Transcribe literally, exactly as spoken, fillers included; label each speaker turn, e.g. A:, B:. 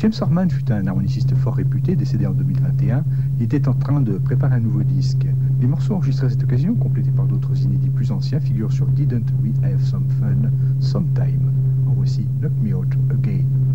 A: James Orman fut un harmoniciste fort réputé, décédé en deux mille vingt et un. Il était en train de préparer un nouveau disque. Les morceaux enregistrés à cette occasion, complétés par d'autres inédits plus anciens, figurent sur Didn't We Have Some Fun Sometime. En voici Knock Me Out Again.